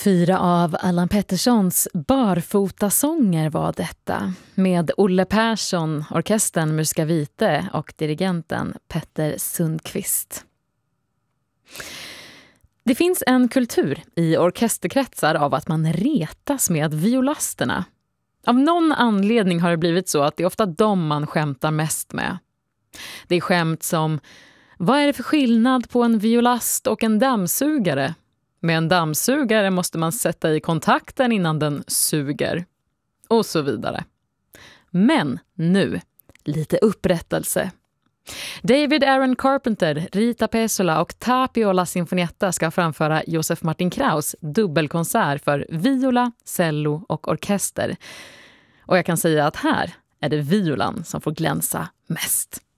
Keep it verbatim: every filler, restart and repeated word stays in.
Fyra av Allan Petterssons barfotasånger var detta, med Olle Persson, orkestern Muscavite och dirigenten Petter Sundqvist. Det finns en kultur i orkesterkretsar av att man retas med violasterna. Av någon anledning har det blivit så att det är ofta de man skämtar mest med. Det är skämt som: vad är det för skillnad på en violast och en dammsugare? Med en dammsugare måste man sätta i kontakten innan den suger. Och så vidare. Men nu, lite upprättelse. David Aaron Carpenter, Rita Pessola och Tapio La Sinfonietta ska framföra Josef Martin Kraus dubbelkonsert för viola, cello och orkester. Och jag kan säga att här är det violan som får glänsa mest.